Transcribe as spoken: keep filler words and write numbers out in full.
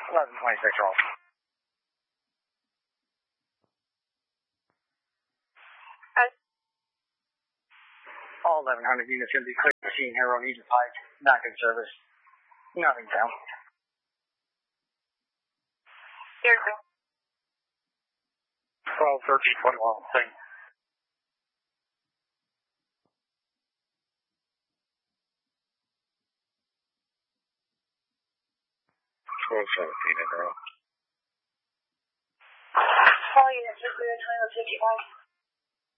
eleven twenty-six, roll. All eleven hundred units going to be clear to scene here on Egypt Pike. Not good service. Nothing down. Here. twelve, thirteen, twenty-one, same. twelve, seventeen, and roll. All units are clear, twenty-one fifty-five.